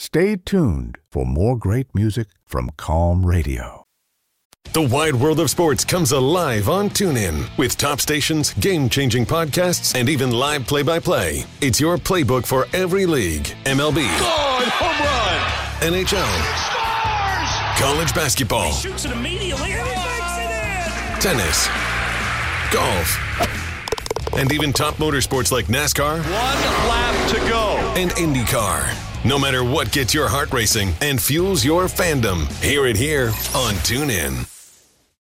Stay tuned for more great music from Calm Radio. The wide world of sports comes alive on TuneIn with top stations, game-changing podcasts, and even live play-by-play. It's your playbook for every league. MLB. Home run! NHL. Scores! College basketball. He shoots it immediately and he makes it in! Tennis. Golf. And even top motorsports like NASCAR. One lap to go. And IndyCar. No matter what gets your heart racing and fuels your fandom, hear it here on TuneIn.